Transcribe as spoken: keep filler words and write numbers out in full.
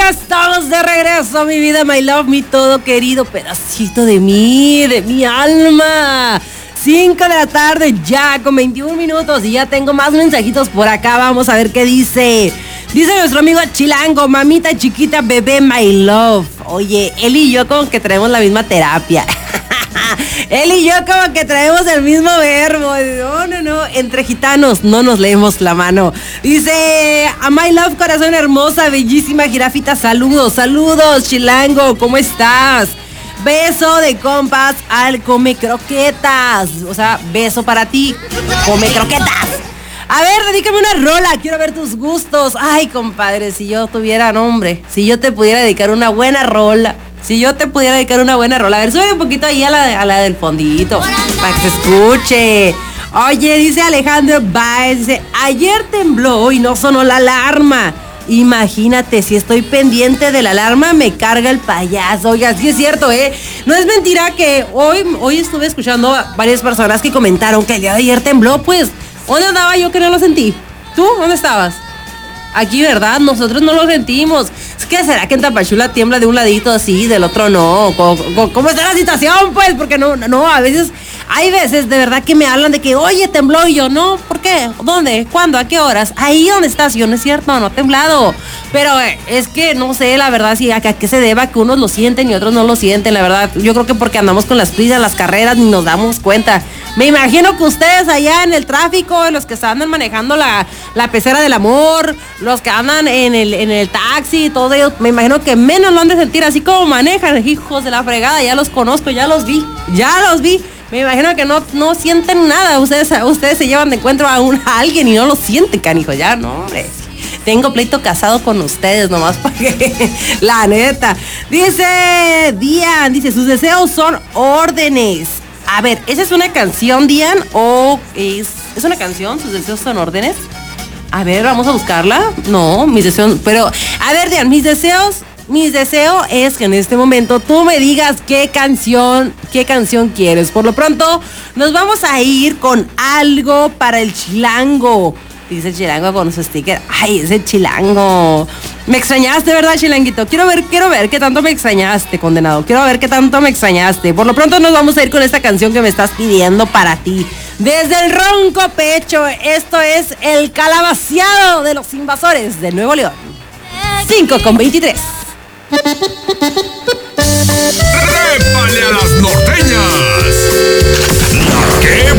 estamos de regreso, mi vida, my love, mi todo querido pedacito de mí, de mi alma. cinco de la tarde ya con veintiún minutos y ya tengo más mensajitos por acá. Vamos a ver qué dice. Dice nuestro amigo Chilango, mamita chiquita, bebé, my love. Oye, él y yo como que traemos la misma terapia. Él y yo como que traemos el mismo verbo. No, no, no. Entre gitanos no nos leemos la mano. Dice, a my love, corazón hermosa, bellísima jirafita. Saludos, saludos, Chilango. ¿Cómo estás? Beso de compas al come croquetas. O sea, beso para ti. Come croquetas. A ver, dedícame una rola. Quiero ver tus gustos. Ay, compadre, si yo tuviera nombre, si yo te pudiera dedicar una buena rola. Si yo te pudiera dedicar una buena rola. A ver, sube un poquito ahí a la, a la del fondito para que se escuche. Oye, dice Alejandro Baez, dice, ayer tembló y no sonó la alarma. Imagínate, si estoy pendiente de la alarma, me carga el payaso. Oiga, sí es cierto, ¿eh? No es mentira que hoy, hoy estuve escuchando a varias personas que comentaron que el día de ayer tembló. Pues, ¿dónde andaba yo que no lo sentí? ¿Tú? ¿Dónde estabas? Aquí, ¿verdad? Nosotros no lo sentimos. ¿Qué será que en Tapachula tiembla de un ladito así, del otro no? ¿Cómo, cómo está la situación, pues? Porque no, no, a veces, hay veces de verdad que me hablan de que, oye, tembló, y yo, no, ¿por qué? ¿Dónde? ¿Cuándo? ¿A qué horas? Ahí donde estás, yo, no es cierto, no ha temblado. Pero eh, es que no sé, la verdad, si a, a qué se deba que unos lo sienten y otros no lo sienten, la verdad. Yo creo que porque andamos con las prisas, las carreras, ni nos damos cuenta. Me imagino que ustedes allá en el tráfico, los que andan manejando la, la pecera del amor, los que andan en el, en el taxi, todos ellos, me imagino que menos lo han de sentir, así como manejan, hijos de la fregada, ya los conozco, ya los vi, ya los vi. Me imagino que no, no sienten nada, ustedes, ustedes se llevan de encuentro a, un, a alguien y no lo sienten, canijo, ya, no, hombre. Tengo pleito casado con ustedes, nomás para que, la neta. Dice Dian, dice, sus deseos son órdenes. A ver, ¿esa es una canción, Dian? ¿O es, es una canción? ¿Sus deseos son órdenes? A ver, vamos a buscarla. No, mis deseos... Pero, a ver, Dian, mis deseos... Mis deseos es que en este momento tú me digas qué canción, qué canción quieres. Por lo pronto, nos vamos a ir con algo para el Chilango. Dice el Chilango con su sticker. Ay, ese Chilango. Me extrañaste, ¿verdad, Chilanguito? Quiero ver, quiero ver qué tanto me extrañaste, condenado. Quiero ver qué tanto me extrañaste. Por lo pronto nos vamos a ir con esta canción que me estás pidiendo para ti. Desde el ronco pecho, esto es El Calabaceado de los Invasores de Nuevo León. cinco con veintitrés. ¡Trépale a las norteñas! ¡La que